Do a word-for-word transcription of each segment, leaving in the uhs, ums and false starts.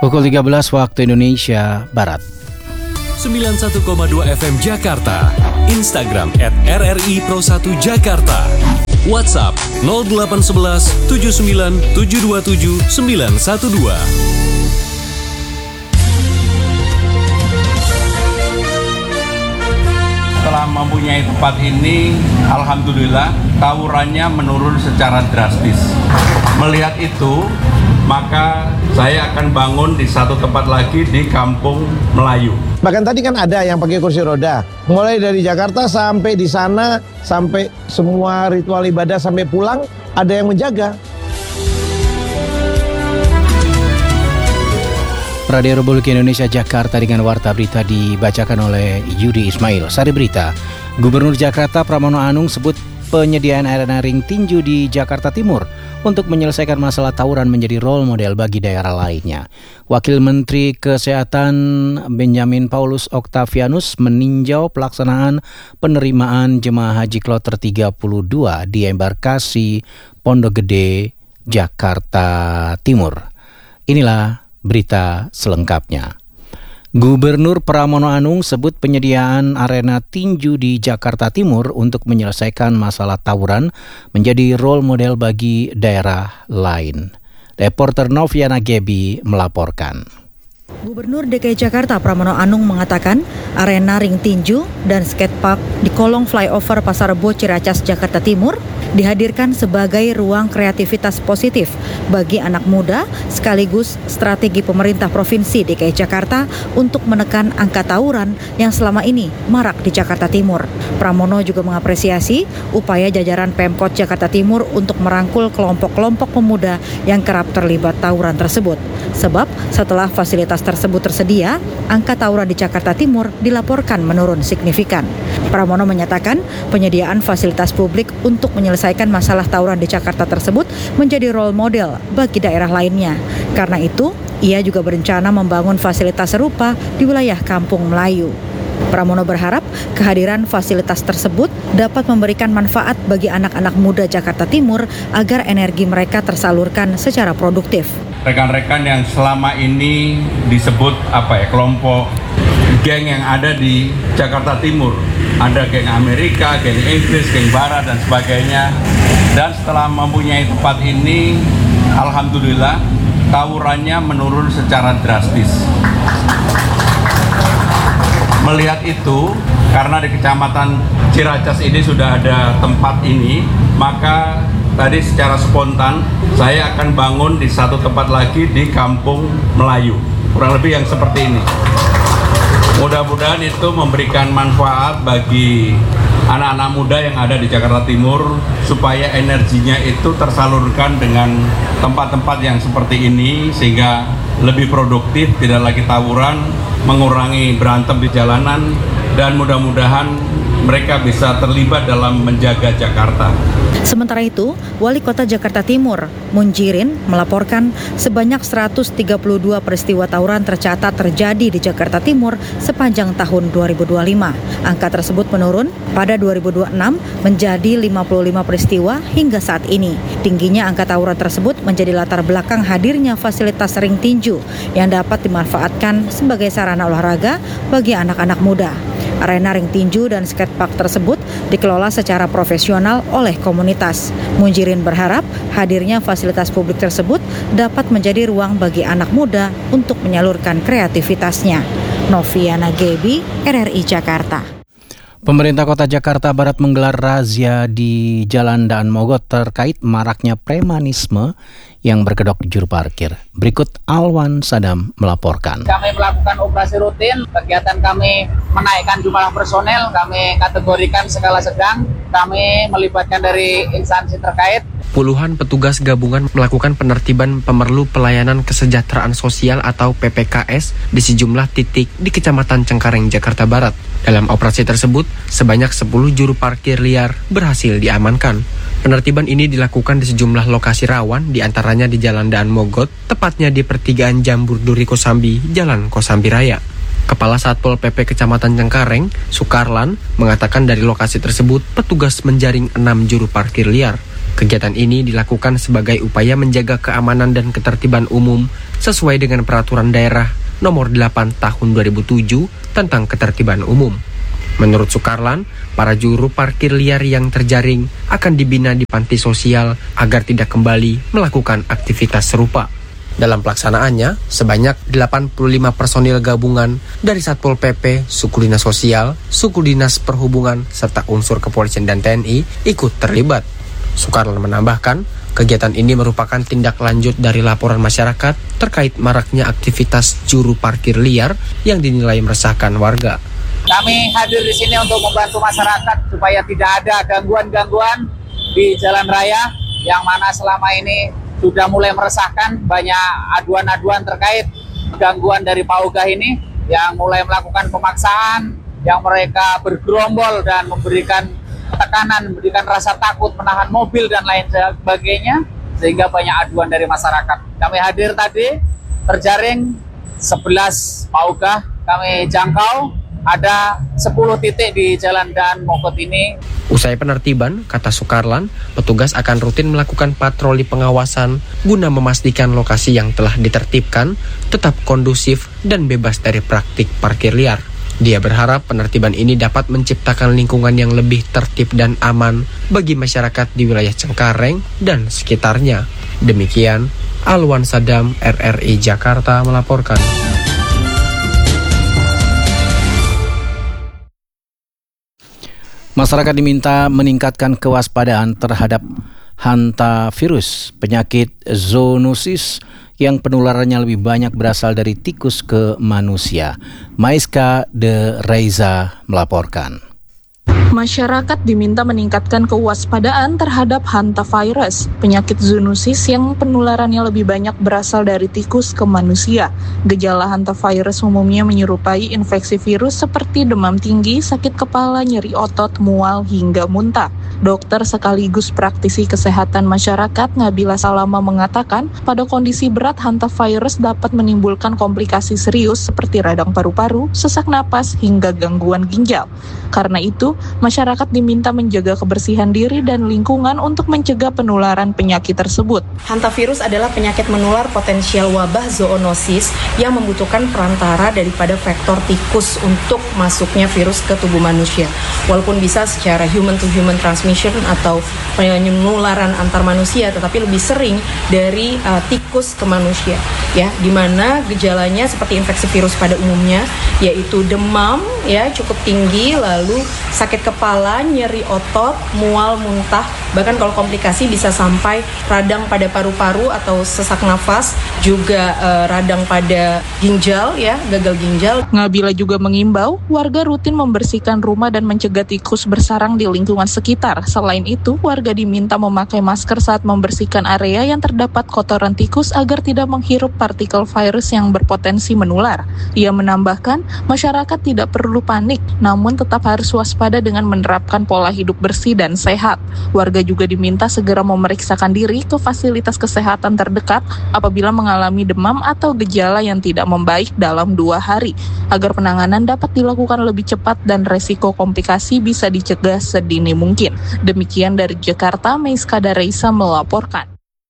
Pukul tiga belas waktu Indonesia Barat. sembilan puluh satu koma dua F M Jakarta. Instagram at R R I Pro satu Jakarta. WhatsApp nol delapan satu satu tujuh sembilan tujuh dua tujuh sembilan satu dua. Setelah mempunyai tempat ini, alhamdulillah tawurannya menurun secara drastis. Melihat itu, maka saya akan bangun di satu tempat lagi di Kampung Melayu. Bahkan tadi kan ada yang pakai kursi roda. Mulai dari Jakarta sampai di sana, sampai semua ritual ibadah sampai pulang, ada yang menjaga. Radio Republik Indonesia Jakarta dengan warta berita dibacakan oleh Yudi Ismail. Sari berita, Gubernur Jakarta Pramono Anung sebut penyediaan arena ring tinju di Jakarta Timur untuk menyelesaikan masalah tawuran menjadi role model bagi daerah lainnya. Wakil Menteri Kesehatan Benjamin Paulus Octavianus meninjau pelaksanaan penerimaan jemaah haji kloter tiga puluh dua di embarkasi Pondok Gede, Jakarta Timur. Inilah berita selengkapnya. Gubernur Pramono Anung sebut penyediaan arena tinju di Jakarta Timur untuk menyelesaikan masalah tawuran menjadi role model bagi daerah lain. Reporter Noviana Gebi melaporkan. Gubernur D K I Jakarta Pramono Anung mengatakan arena ring tinju dan skatepark di kolong flyover Pasar Rebo Ciracas Jakarta Timur dihadirkan sebagai ruang kreativitas positif bagi anak muda sekaligus strategi pemerintah Provinsi D K I Jakarta untuk menekan angka tawuran yang selama ini marak di Jakarta Timur. Pramono juga mengapresiasi upaya jajaran Pemkot Jakarta Timur untuk merangkul kelompok-kelompok pemuda yang kerap terlibat tawuran tersebut. Sebab setelah fasilitas tersebut tersedia, angka tawuran di Jakarta Timur dilaporkan menurun signifikan. Pramono menyatakan penyediaan fasilitas publik untuk menyelesaikan masalah tawuran di Jakarta tersebut menjadi role model bagi daerah lainnya. Karena itu, ia juga berencana membangun fasilitas serupa di wilayah Kampung Melayu. Pramono berharap kehadiran fasilitas tersebut dapat memberikan manfaat bagi anak-anak muda Jakarta Timur agar energi mereka tersalurkan secara produktif. Rekan-rekan yang selama ini disebut apa ya kelompok geng yang ada di Jakarta Timur, ada geng Amerika, geng Inggris, geng Barat dan sebagainya. Dan setelah mempunyai tempat ini, alhamdulillah tawurannya menurun secara drastis. Melihat itu, karena di Kecamatan Ciracas ini sudah ada tempat ini, maka tadi secara spontan saya akan bangun di satu tempat lagi di Kampung Melayu. Kurang lebih yang seperti ini. Mudah-mudahan itu memberikan manfaat bagi anak-anak muda yang ada di Jakarta Timur supaya energinya itu tersalurkan dengan tempat-tempat yang seperti ini sehingga lebih produktif, tidak lagi tawuran, mengurangi berantem di jalanan, dan mudah-mudahan mereka bisa terlibat dalam menjaga Jakarta. Sementara itu, Wali Kota Jakarta Timur, Munjirin, melaporkan sebanyak seratus tiga puluh dua peristiwa tawuran tercatat terjadi di Jakarta Timur sepanjang tahun dua ribu dua puluh lima. Angka tersebut menurun pada dua ribu dua puluh enam menjadi lima puluh lima peristiwa hingga saat ini. Tingginya angka tawuran tersebut menjadi latar belakang hadirnya fasilitas ring tinju yang dapat dimanfaatkan sebagai sarana olahraga bagi anak-anak muda. Arena ring tinju dan skatepark tersebut dikelola secara profesional oleh komunitas. Munjirin berharap hadirnya fasilitas publik tersebut dapat menjadi ruang bagi anak muda untuk menyalurkan kreativitasnya. Noviana Gebi, R R I Jakarta. Pemerintah Kota Jakarta Barat menggelar razia di Jalan Daan Mogot terkait maraknya premanisme yang berkedok juru parkir. Berikut Alwan Sadam melaporkan. Kami melakukan operasi rutin, kegiatan kami menaikkan jumlah personel, kami kategorikan skala sedang, kami melibatkan dari instansi terkait. Puluhan petugas gabungan melakukan penertiban pemerlu pelayanan kesejahteraan sosial atau P P K S di sejumlah titik di Kecamatan Cengkareng, Jakarta Barat. Dalam operasi tersebut, sebanyak sepuluh juru parkir liar berhasil diamankan. Penertiban ini dilakukan di sejumlah lokasi rawan, diantaranya di Jalan Daan Mogot, tepatnya di pertigaan Jambur Duri Kosambi, Jalan Kosambi Raya. Kepala Satpol P P Kecamatan Cengkareng, Sukarlan, mengatakan dari lokasi tersebut petugas menjaring enam juru parkir liar. Kegiatan ini dilakukan sebagai upaya menjaga keamanan dan ketertiban umum sesuai dengan peraturan daerah nomor delapan tahun dua ribu tujuh tentang ketertiban umum. Menurut Sukarlan, para juru parkir liar yang terjaring akan dibina di panti sosial agar tidak kembali melakukan aktivitas serupa. Dalam pelaksanaannya, sebanyak delapan puluh lima personil gabungan dari Satpol P P, Suku Dinas Sosial, Suku Dinas Perhubungan, serta unsur kepolisian dan T N I ikut terlibat. Sukarlan menambahkan, kegiatan ini merupakan tindak lanjut dari laporan masyarakat terkait maraknya aktivitas juru parkir liar yang dinilai meresahkan warga. Kami hadir di sini untuk membantu masyarakat supaya tidak ada gangguan-gangguan di jalan raya yang mana selama ini sudah mulai meresahkan, banyak aduan-aduan terkait gangguan dari paugah ini yang mulai melakukan pemaksaan, yang mereka bergerombol dan memberikan tekanan, memberikan rasa takut, menahan mobil dan lain sebagainya, sehingga banyak aduan dari masyarakat. Kami hadir tadi, terjaring sebelas paugah, kami jangkau, ada sepuluh titik di Jalan Dan Mogot ini. Usai penertiban, kata Sukarlan, petugas akan rutin melakukan patroli pengawasan guna memastikan lokasi yang telah ditertibkan tetap kondusif dan bebas dari praktik parkir liar. Dia berharap penertiban ini dapat menciptakan lingkungan yang lebih tertib dan aman bagi masyarakat di wilayah Cengkareng dan sekitarnya. Demikian, Alwan Sadam, R R I Jakarta melaporkan. Masyarakat diminta meningkatkan kewaspadaan terhadap hantavirus, penyakit zoonosis yang penularannya lebih banyak berasal dari tikus ke manusia. Maiska de Reiza melaporkan. Masyarakat diminta meningkatkan kewaspadaan terhadap hantavirus, penyakit zoonosis yang penularannya lebih banyak berasal dari tikus ke manusia. Gejala hantavirus umumnya menyerupai infeksi virus seperti demam tinggi, sakit kepala, nyeri otot, mual, hingga muntah. Dokter sekaligus praktisi kesehatan masyarakat Nabila Salama mengatakan, pada kondisi berat hantavirus dapat menimbulkan komplikasi serius seperti radang paru-paru, sesak napas, hingga gangguan ginjal. Karena itu, masyarakat diminta menjaga kebersihan diri dan lingkungan untuk mencegah penularan penyakit tersebut. Hantavirus adalah penyakit menular potensial wabah zoonosis yang membutuhkan perantara daripada vektor tikus untuk masuknya virus ke tubuh manusia. Walaupun bisa secara human to human transmission atau penularan antar manusia, tetapi lebih sering dari uh, tikus ke manusia, ya, di mana gejalanya seperti infeksi virus pada umumnya, yaitu demam, ya, cukup tinggi, lalu sakit kepala, nyeri otot, mual, muntah, bahkan kalau komplikasi bisa sampai radang pada paru-paru atau sesak nafas, juga uh, radang pada ginjal, ya, gagal ginjal. Nabila juga mengimbau warga rutin membersihkan rumah dan mencegah tikus bersarang di lingkungan sekitar. Selain itu, warga diminta memakai masker saat membersihkan area yang terdapat kotoran tikus agar tidak menghirup partikel virus yang berpotensi menular. Ia menambahkan, masyarakat tidak perlu panik, namun tetap harus waspada dengan menerapkan pola hidup bersih dan sehat. Warga juga diminta segera memeriksakan diri ke fasilitas kesehatan terdekat apabila mengalami demam atau gejala yang tidak membaik dalam dua hari, agar penanganan dapat dilakukan lebih cepat dan resiko komplikasi bisa dicegah sedini mungkin. Demikian dari Jakarta, Maiska de Reiza melaporkan.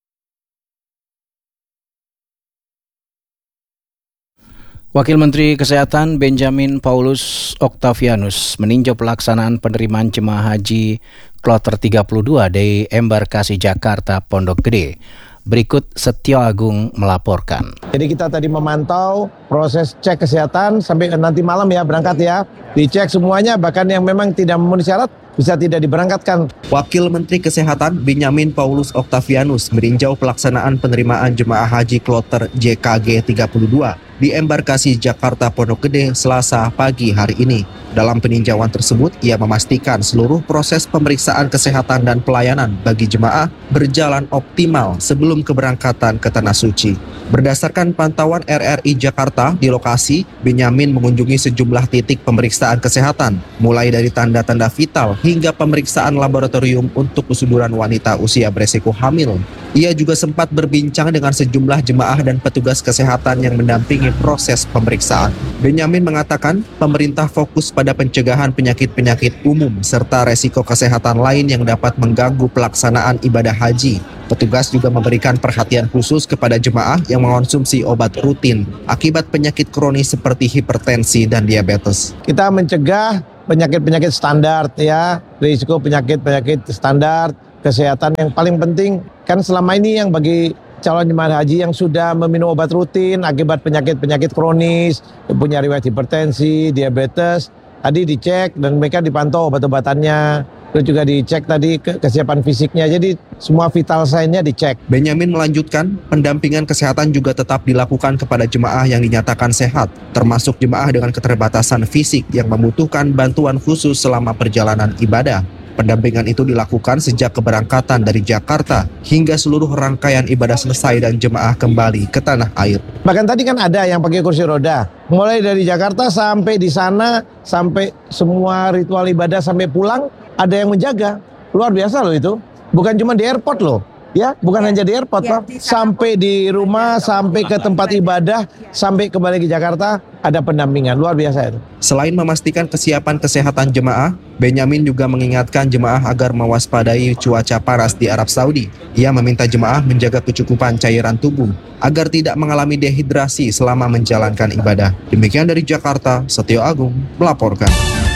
Wakil Menteri Kesehatan Benjamin Paulus Octavianus meninjau pelaksanaan penerimaan jemaah haji kloter tiga puluh dua di Embarkasi Jakarta Pondok Gede. Berikut Setio Agung melaporkan. Jadi kita tadi memantau proses cek kesehatan sampai nanti malam ya berangkat ya. Dicek semuanya, bahkan yang memang tidak memenuhi syarat bisa tidak diberangkatkan. Wakil Menteri Kesehatan Benjamin Paulus Octavianus meninjau pelaksanaan penerimaan jemaah haji kloter J K G tiga puluh dua di Embarkasi Jakarta Pondok Gede Selasa pagi hari ini. Dalam peninjauan tersebut, ia memastikan seluruh proses pemeriksaan kesehatan dan pelayanan bagi jemaah berjalan optimal sebelum keberangkatan ke Tanah Suci. Berdasarkan pantauan R R I Jakarta di lokasi, Benjamin mengunjungi sejumlah titik pemeriksaan kesehatan, mulai dari tanda-tanda vital hingga pemeriksaan laboratorium untuk kesuburan wanita usia beresiko hamil. Ia juga sempat berbincang dengan sejumlah jemaah dan petugas kesehatan yang mendampingi proses pemeriksaan. Benjamin mengatakan pemerintah fokus pada pencegahan penyakit-penyakit umum serta resiko kesehatan lain yang dapat mengganggu pelaksanaan ibadah haji. Petugas juga memberikan perhatian khusus kepada jemaah yang mengonsumsi obat rutin akibat penyakit kronis seperti hipertensi dan diabetes. Kita mencegah penyakit-penyakit standar ya, risiko penyakit-penyakit standar, kesehatan yang paling penting kan selama ini yang bagi calon jemaah haji yang sudah meminum obat rutin akibat penyakit-penyakit kronis, punya riwayat hipertensi, diabetes, tadi dicek dan mereka dipantau obat-obatannya. Terus juga dicek tadi ke kesiapan fisiknya, jadi semua vital sign-nya dicek. Benyamin melanjutkan, pendampingan kesehatan juga tetap dilakukan kepada jemaah yang dinyatakan sehat, termasuk jemaah dengan keterbatasan fisik yang membutuhkan bantuan khusus selama perjalanan ibadah. Pendampingan itu dilakukan sejak keberangkatan dari Jakarta hingga seluruh rangkaian ibadah selesai dan jemaah kembali ke tanah air. Bahkan tadi kan ada yang pakai kursi roda, mulai dari Jakarta sampai di sana, sampai semua ritual ibadah sampai pulang, ada yang menjaga. Luar biasa loh itu. Bukan cuma di airport loh. Ya, bukan ya, hanya di airport, ya, Pak. Sampai di rumah, sampai ke tempat ibadah, sampai kembali ke Jakarta, ada pendampingan. Luar biasa itu. Selain memastikan kesiapan kesehatan jemaah, Benyamin juga mengingatkan jemaah agar mewaspadai cuaca panas di Arab Saudi. Ia meminta jemaah menjaga kecukupan cairan tubuh agar tidak mengalami dehidrasi selama menjalankan ibadah. Demikian dari Jakarta, Setio Agung melaporkan.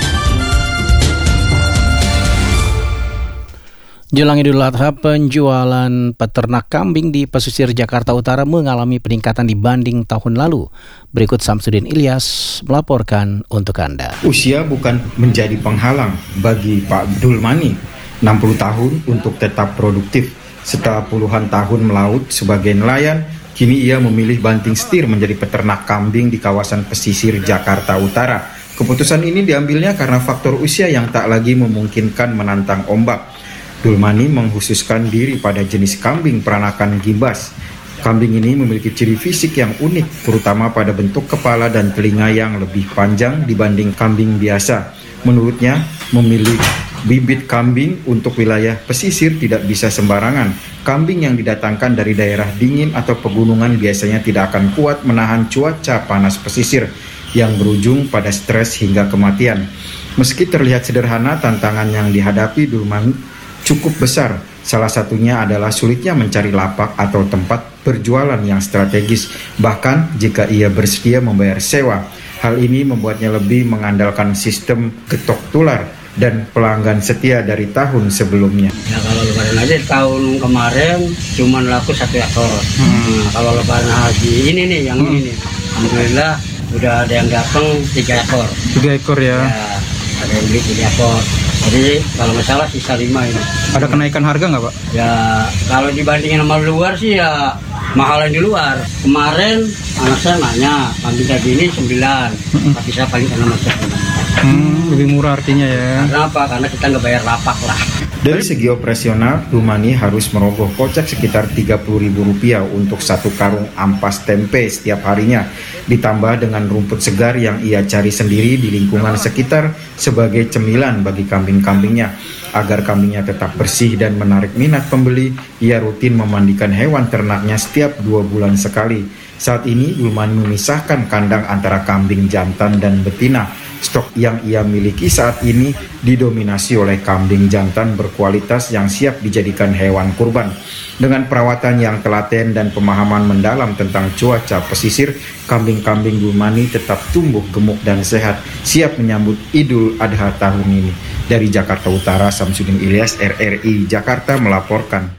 Jelang Idul Adha, penjualan peternak kambing di pesisir Jakarta Utara mengalami peningkatan dibanding tahun lalu. Berikut Samsudin Ilyas melaporkan untuk Anda. Usia bukan menjadi penghalang bagi Pak Dulmani, enam puluh tahun, untuk tetap produktif. Setelah puluhan tahun melaut sebagai nelayan, kini ia memilih banting setir menjadi peternak kambing di kawasan pesisir Jakarta Utara. Keputusan ini diambilnya karena faktor usia yang tak lagi memungkinkan menantang ombak. Dulmani mengkhususkan diri pada jenis kambing peranakan Gibas. Kambing ini memiliki ciri fisik yang unik, terutama pada bentuk kepala dan telinga yang lebih panjang dibanding kambing biasa. Menurutnya, memilih bibit kambing untuk wilayah pesisir tidak bisa sembarangan. Kambing yang didatangkan dari daerah dingin atau pegunungan biasanya tidak akan kuat menahan cuaca panas pesisir yang berujung pada stres hingga kematian. Meski terlihat sederhana, tantangan yang dihadapi Dulmani cukup besar. Salah satunya adalah sulitnya mencari lapak atau tempat berjualan yang strategis, bahkan jika ia bersedia membayar sewa. Hal ini membuatnya lebih mengandalkan sistem getok tular dan pelanggan setia dari tahun sebelumnya. Ya kalau lebaran aja tahun kemarin cuma laku satu ekor. Hmm. Nah, kalau lebaran haji ini nih yang hmm. ini nih, alhamdulillah udah ada yang datang tiga ekor. Tiga ekor ya? Ya, ada yang beli tiga ekor. Jadi kalau nggak salah sisa lima ini. Ada kenaikan harga nggak, Pak? Ya kalau dibandingin sama luar sih ya mahalan di luar. Kemarin anak saya nanya kambing kayak gini sembilan, mm-hmm. tapi saya paling enam aja. Hmm, lebih murah artinya ya. Kenapa? Karena kita nggak bayar lapak lah. Dari segi operasional, Dulmani harus merogoh kocek sekitar tiga puluh ribu rupiah untuk satu karung ampas tempe setiap harinya, ditambah dengan rumput segar yang ia cari sendiri di lingkungan sekitar sebagai cemilan bagi kambing-kambingnya. Agar kambingnya tetap bersih dan menarik minat pembeli, ia rutin memandikan hewan ternaknya setiap dua bulan sekali. Saat ini, Dulmani memisahkan kandang antara kambing jantan dan betina. Stok yang ia miliki saat ini didominasi oleh kambing jantan berkualitas yang siap dijadikan hewan kurban. Dengan perawatan yang telaten dan pemahaman mendalam tentang cuaca pesisir, kambing-kambing Dulmani tetap tumbuh gemuk dan sehat, siap menyambut Idul Adha tahun ini. Dari Jakarta Utara, Samsudin Ilyas, R R I Jakarta melaporkan.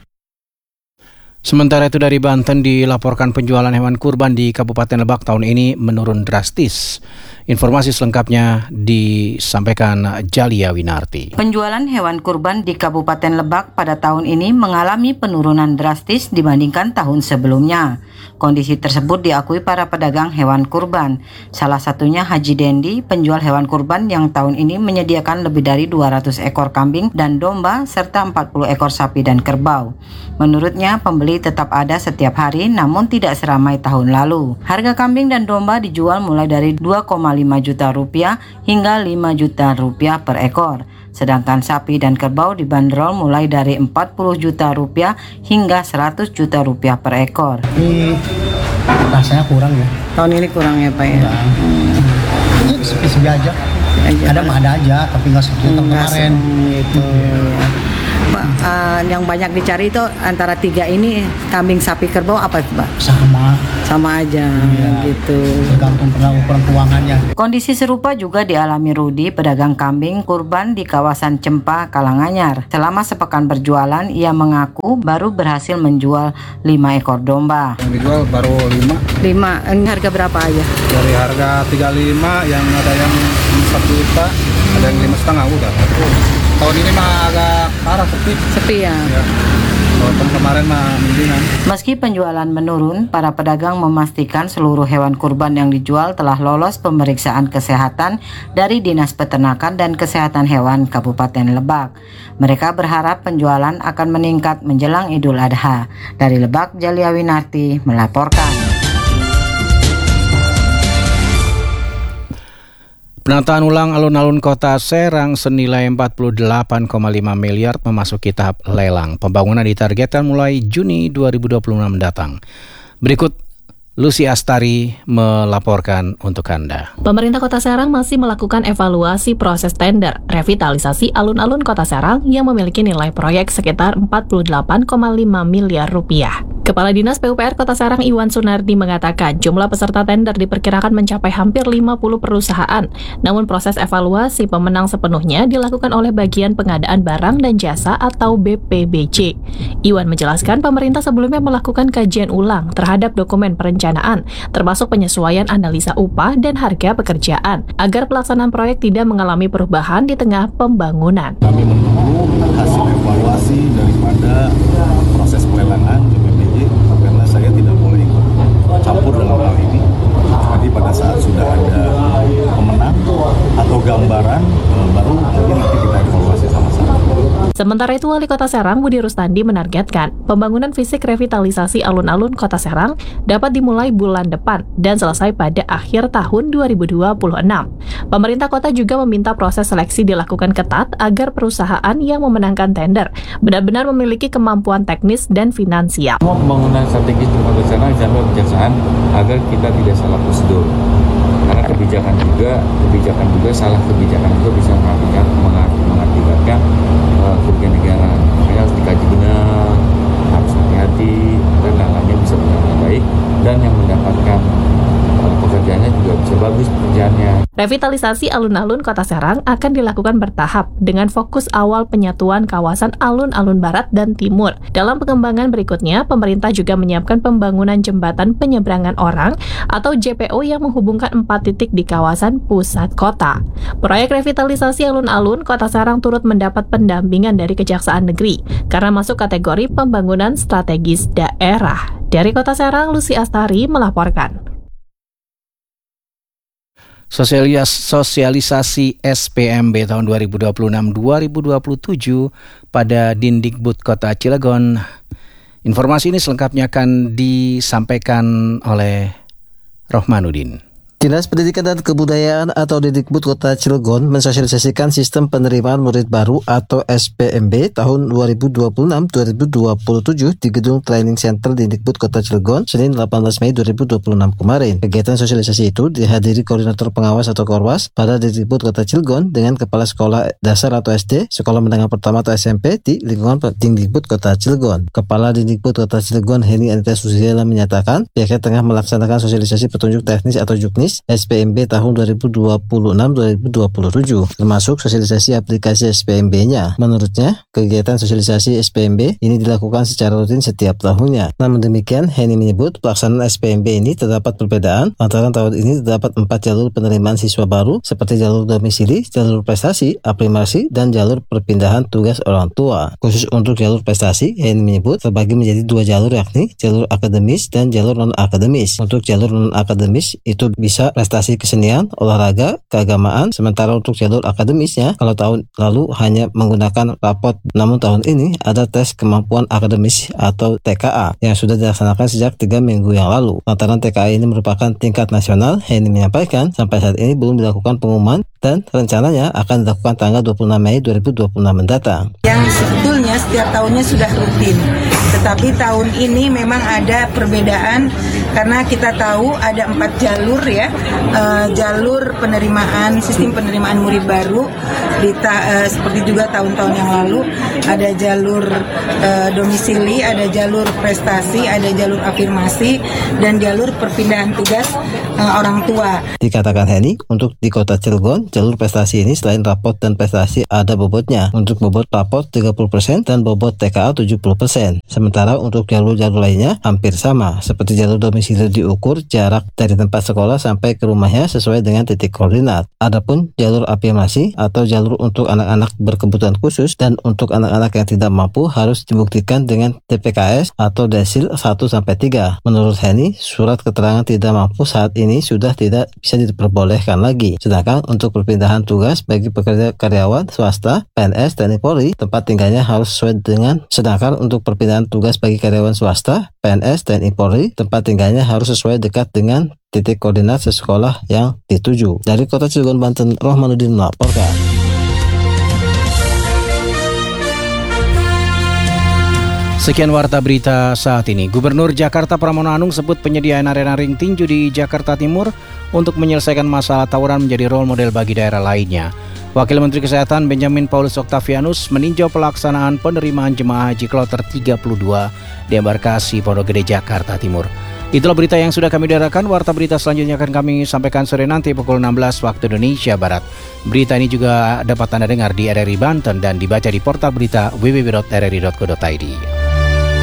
Sementara itu dari Banten dilaporkan penjualan hewan kurban di Kabupaten Lebak tahun ini menurun drastis. Informasi selengkapnya disampaikan Jalia Winarti. Penjualan hewan kurban di Kabupaten Lebak pada tahun ini mengalami penurunan drastis dibandingkan tahun sebelumnya. Kondisi tersebut diakui para pedagang hewan kurban. Salah satunya Haji Dendi, penjual hewan kurban yang tahun ini menyediakan lebih dari dua ratus ekor kambing dan domba serta empat puluh ekor sapi dan kerbau. Menurutnya pembeli tetap ada setiap hari namun tidak seramai tahun lalu. Harga kambing dan domba dijual mulai dari dua koma lima juta rupiah hingga lima juta rupiah per ekor. Sedangkan sapi dan kerbau dibanderol mulai dari empat puluh juta rupiah hingga seratus juta rupiah per ekor. Ini rasanya kurang ya. Tahun ini kurang ya Pak ya? Hmm. Sepi-sepi aja. Ada mah ada aja tapi nggak seperti tahun kemarin. Gitu. Uh, yang banyak dicari itu antara tiga ini, kambing, sapi, kerbau, apa Pak? Sama. Sama aja, ya, gitu. Tergantung pada ukuran keuangannya. Kondisi serupa juga dialami Rudi, pedagang kambing kurban di kawasan Cempaka, Karanganyar. Selama sepekan berjualan, ia mengaku baru berhasil menjual lima ekor domba. Yang dijual baru lima. Lima, ini harga berapa aja? Dari harga tiga puluh lima, yang ada yang satu juta, ada yang lima setengah udah. Tahun ini mah agak parah sepi. Sepi ya. Ya. Walaupun kemarin mah mendingan. Meski penjualan menurun, para pedagang memastikan seluruh hewan kurban yang dijual telah lolos pemeriksaan kesehatan dari Dinas Peternakan dan Kesehatan Hewan Kabupaten Lebak. Mereka berharap penjualan akan meningkat menjelang Idul Adha. Dari Lebak, Jalia Winarti melaporkan. Penataan ulang alun-alun Kota Serang senilai empat puluh delapan koma lima miliar memasuki tahap lelang. Pembangunan ditargetkan mulai Juni dua ribu dua puluh enam mendatang. Berikut Lucy Astari melaporkan untuk Anda. Pemerintah Kota Serang masih melakukan evaluasi proses tender revitalisasi alun-alun Kota Serang yang memiliki nilai proyek sekitar empat puluh delapan koma lima miliar rupiah. Kepala Dinas P U P R Kota Serang Iwan Sunardi mengatakan jumlah peserta tender diperkirakan mencapai hampir lima puluh perusahaan. Namun proses evaluasi pemenang sepenuhnya dilakukan oleh Bagian Pengadaan Barang dan Jasa atau B P B J. Iwan menjelaskan pemerintah sebelumnya melakukan kajian ulang terhadap dokumen perencanaan, termasuk penyesuaian analisa upah dan harga pekerjaan, agar pelaksanaan proyek tidak mengalami perubahan di tengah pembangunan. Kami menunggu hasil evaluasi daripada proses pelelangan B P B J karena saya tidak boleh ikut campur dalam hal ini. Jadi pada saat sudah ada pemenang atau gambaran baru mungkin nanti kita evaluasi sama-sama. Sementara itu, Wali Kota Serang Budi Rustandi menargetkan pembangunan fisik revitalisasi alun-alun Kota Serang dapat dimulai bulan depan dan selesai pada akhir tahun dua ribu dua puluh enam. Pemerintah kota juga meminta proses seleksi dilakukan ketat agar perusahaan yang memenangkan tender benar-benar memiliki kemampuan teknis dan finansial. Semua pembangunan strategis di Kota Serang sampai kejaksaan agar kita tidak salah prosedur. Karena kebijakan juga, kebijakan juga salah kebijakan juga bisa mengakibatkan mengakibatkan uh, kerugian negara. Makanya harus dikaji benar, harus hati-hati, dan lainnya bisa berjalan baik dan yang mendapatkan uh, pekerjaannya juga bisa bagus pekerjaannya. Revitalisasi alun-alun Kota Serang akan dilakukan bertahap dengan fokus awal penyatuan kawasan alun-alun barat dan timur. Dalam pengembangan berikutnya, pemerintah juga menyiapkan pembangunan jembatan penyeberangan orang atau J P O yang menghubungkan empat titik di kawasan pusat kota. Proyek revitalisasi alun-alun Kota Serang turut mendapat pendampingan dari Kejaksaan Negeri karena masuk kategori pembangunan strategis daerah. Dari Kota Serang, Lucy Astari melaporkan. Sosialis, sosialisasi S P M B tahun dua ribu dua puluh enam dua ribu dua puluh tujuh pada Dindikbud Kota Cilegon. Informasi ini selengkapnya akan disampaikan oleh Rohmanuddin. Dinas Pendidikan dan Kebudayaan atau Dindikbud Kota Cilegon mensosialisasikan sistem penerimaan murid baru atau S P M B tahun dua ribu dua puluh enam dua ribu dua puluh tujuh di Gedung Training Center Dindikbud Kota Cilegon Senin delapan belas Mei dua ribu dua puluh enam kemarin. Kegiatan sosialisasi itu dihadiri Koordinator Pengawas atau Korwas pada Dindikbud Kota Cilegon dengan Kepala Sekolah Dasar atau S D, Sekolah Menengah Pertama atau S M P di lingkungan Dindikbud Kota Cilegon. Kepala Dindikbud Kota Cilegon Heni Anita Susiela menyatakan pihaknya tengah melaksanakan sosialisasi petunjuk teknis atau juknis S P M B tahun dua ribu dua puluh enam dua ribu dua puluh tujuh, termasuk sosialisasi aplikasi S P M B-nya. Menurutnya, kegiatan sosialisasi S P M B ini dilakukan secara rutin setiap tahunnya. Namun demikian, Heni menyebut pelaksanaan S P M B ini terdapat perbedaan lantaran tahun ini terdapat empat jalur penerimaan siswa baru seperti jalur domisili, jalur prestasi, aprimasi, dan jalur perpindahan tugas orang tua. Khusus untuk jalur prestasi, Heni menyebut terbagi menjadi dua jalur yakni jalur akademis dan jalur non-akademis. Untuk jalur non-akademis itu bisa prestasi kesenian, olahraga, keagamaan, sementara untuk jalur akademisnya kalau tahun lalu hanya menggunakan rapot, namun tahun ini ada tes kemampuan akademis atau T K A yang sudah dilaksanakan sejak tiga minggu yang lalu. Lantaran T K A ini merupakan tingkat nasional, Heni menyampaikan sampai saat ini belum dilakukan pengumuman dan rencananya akan dilakukan tanggal dua puluh enam Mei dua ribu dua puluh enam mendatang. Yang sebetulnya setiap tahunnya sudah rutin, tetapi tahun ini memang ada perbedaan karena kita tahu ada empat jalur ya, uh, jalur penerimaan, sistem penerimaan murid baru di ta, uh, seperti juga tahun-tahun yang lalu ada jalur uh, domisili, ada jalur prestasi, ada jalur afirmasi dan jalur perpindahan tugas uh, orang tua. Dikatakan Heni, untuk di Kota Cilegon, jalur prestasi ini selain rapot dan prestasi ada bobotnya. Untuk bobot rapot tiga puluh persen dan bobot T K A tujuh puluh persen. Sementara untuk jalur-jalur lainnya hampir sama. Seperti jalur domisili diukur jarak dari tempat sekolah sampai ke rumahnya sesuai dengan titik koordinat. Adapun jalur afirmasi atau jalur untuk anak-anak berkebutuhan khusus dan untuk anak-anak yang tidak mampu harus dibuktikan dengan T P K S atau desil satu sampai tiga. Menurut Heni, surat keterangan tidak mampu saat ini sudah tidak bisa diperbolehkan lagi. Sedangkan untuk perpindahan tugas bagi pekerja karyawan swasta, P N S, T N I Polri, tempat tinggalnya harus sesuai dengan. Sedangkan untuk perpindahan tugas bagi karyawan swasta, P N S, T N I Polri, tempat tinggalnya harus sesuai dekat dengan titik koordinat sekolah yang dituju. Dari Kota Cilegon, Banten, Rohmanuddin melaporkan. Sekian warta berita saat ini. Gubernur Jakarta Pramono Anung sebut penyediaan arena ring tinju di Jakarta Timur untuk menyelesaikan masalah tawuran menjadi role model bagi daerah lainnya. Wakil Menteri Kesehatan Benjamin Paulus Octavianus meninjau pelaksanaan penerimaan jemaah haji kloter tiga puluh dua di embarkasi Pondok Gede, Jakarta Timur. Itulah berita yang sudah kami dengarkan. Warta berita selanjutnya akan kami sampaikan sore nanti pukul enam belas waktu Indonesia Barat. Berita ini juga dapat Anda dengar di R R I Banten dan dibaca di portal berita w w w titik r r i titik co titik i d.